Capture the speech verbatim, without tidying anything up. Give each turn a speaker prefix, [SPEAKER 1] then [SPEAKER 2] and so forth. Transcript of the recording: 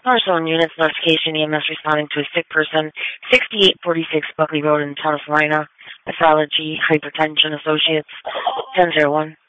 [SPEAKER 1] Marshall units, notification, E M S responding to a sick person, sixty-eight forty-six Buckley Road in the town of Salina. Pathology, hypertension, associates, ten oh one.